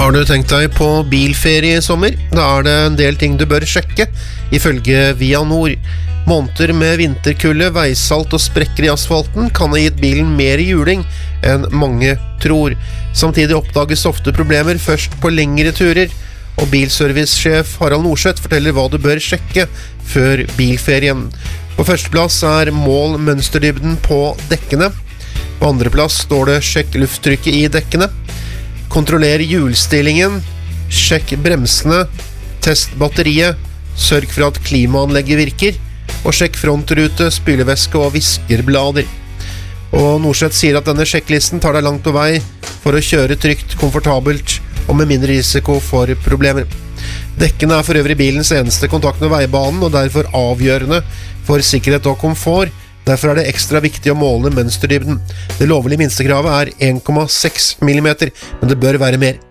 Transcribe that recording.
Har du tenkt deg på bilferie i sommer? Da er det en del ting du bør sjekke, ifølge Vianor. Måneder med vinterkulde, veisalt og sprekker i asfalten kan ha gitt bilen mer juling enn mange tror. Samtidig oppdages ofte problemer først på lengre turer, og bilservicesjef Harald Norseth forteller hva du bør sjekke før bilferien. På førsteplass er mål mønsterdybden på dekkene. På andreplass står det sjekk lufttrykket i dekkene. Kontroller hjulstillingen, sjekk bremsene, test batteriet, sørg for at klimaanlegget virker, og sjekk frontrute, spylevæske og viskerblader. Og Norseth sier at denne sjekklisten tar deg langt på vei for å kjøre trygt, komfortabelt og med mindre risiko for problemer. Dekkene er for øvrig bilens eneste kontakt med veibanen og derfor avgjørende for sikkerhet og komfort. Derfor er det ekstra viktig å måle mønsterdybden. Det lovlige minstekravet er 1,6 mm, men det bør være mer.